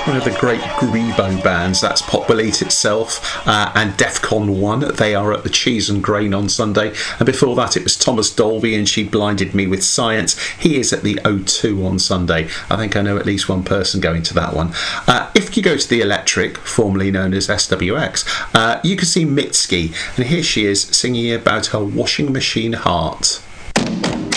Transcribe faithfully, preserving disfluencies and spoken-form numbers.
one of the great Grebo bands. That's Potbelite itself uh, and Defcon one. They are at the Cheese and Grain on Sunday. And before that it was Thomas Dolby and She Blinded Me with Science. He is at the O two on Sunday. I think I know at least one person going to that one. Uh, if you go to the Electric, formerly known as S W X, uh, you can see Mitski, and here she is singing about her washing machine heart.